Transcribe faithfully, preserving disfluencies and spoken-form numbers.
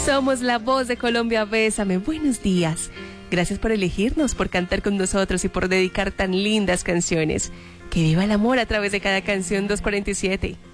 Somos la voz de Colombia, bésame. Buenos días. Gracias por elegirnos, por cantar con nosotros y por dedicar tan lindas canciones. Que viva el amor a través de cada canción. Dos cuarenta y siete.